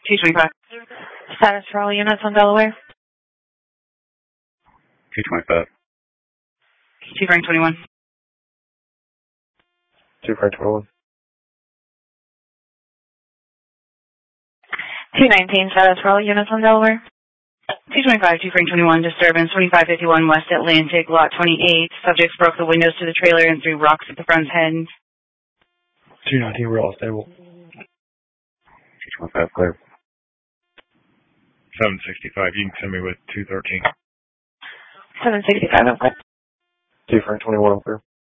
225. Status for all units on Delaware. 225. 2 Frank 21. 2 Frank 21. 219, status for all units on Delaware. 225, 2 Frank 21, disturbance 2551 West Atlantic, lot 28. Subjects broke the windows to the trailer and threw rocks at the front's head. 219, we're all stable. 225, clear. 765, you can send me with 213. 765, okay. 2 Frank 21, clear.